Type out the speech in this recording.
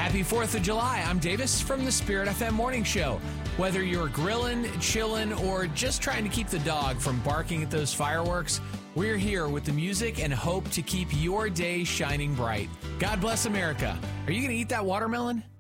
Happy 4th of July. I'm Davis from the Spirit FM Morning Show. Whether you're grilling, chilling, or just trying to keep the dog from barking at those fireworks, we're here with the music and hope to keep your day shining bright. God bless America. Are you going to eat that watermelon?